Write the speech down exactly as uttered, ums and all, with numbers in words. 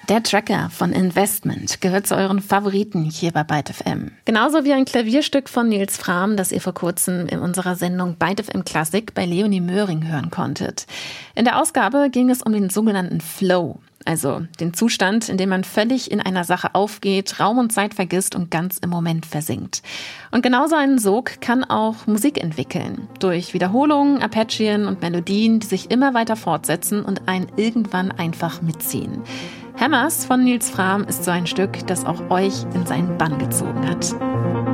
Der Tracker von Investment gehört zu euren Favoriten hier bei Byte F M. Genauso wie ein Klavierstück von Nils Frahm, das ihr vor kurzem in unserer Sendung Byte F M Klassik bei Leonie Möhring hören konntet. In der Ausgabe ging es um den sogenannten Flow, also den Zustand, in dem man völlig in einer Sache aufgeht, Raum und Zeit vergisst und ganz im Moment versinkt. Und genauso einen Sog kann auch Musik entwickeln. Durch Wiederholungen, Arpeggien und Melodien, die sich immer weiter fortsetzen und einen irgendwann einfach mitziehen. Hammers von Nils Frahm ist so ein Stück, das auch euch in seinen Bann gezogen hat.